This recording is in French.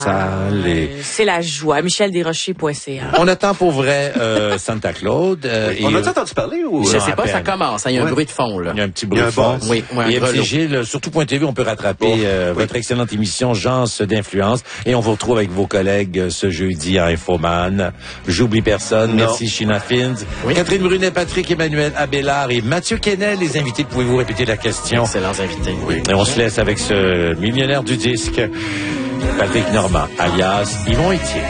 C'est la joie. MichelDesrochers.ca. On attend pour vrai Santa Claude. On a-tu entendu parler ou... Je sais pas, ça commence. Il y a un bruit de fond, là. Il y a un petit bruit de fond. Oui, et MC Gilles, sur tout.tv, on peut rattraper votre excellente émission Gens d'influence. Et on vous retrouve avec vos collègues ce jeudi à Infoman. J'oublie personne. Merci Sheena Fins. Catherine Brunet, Patrick Emmanuel Abélard et Mathieu Kennel. Les invités, pouvez-vous répéter la question? Excellents invités. Oui. Et on se laisse avec ce millionnaire du disque, Patrick Normand, alias Yvon Etier.